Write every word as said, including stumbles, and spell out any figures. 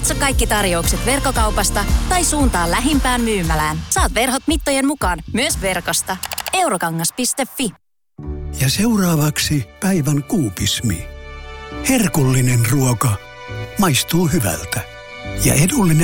Katso kaikki tarjoukset verkkokaupasta tai suuntaa lähimpään myymälään. Saat verhot mittojen mukaan myös verkosta. Eurokangas piste fi. Ja seuraavaksi päivän kuupismi. Herkullinen ruoka maistuu hyvältä ja edullinen